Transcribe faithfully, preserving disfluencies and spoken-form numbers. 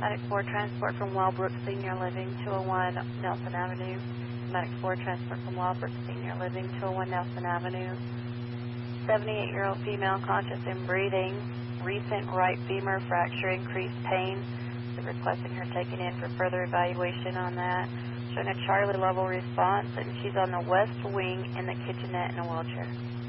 Medic four transport from Wellbrook Senior Living, two oh one Nelson Avenue. Medic four transport from Wellbrook Senior Living, two oh one Nelson Avenue. seventy-eight-year-old female conscious and breathing. Recent right femur fracture, increased pain. They're requesting her taken in for further evaluation on that. Showing a Charlie level response, and she's on the west wing in the kitchenette in a wheelchair.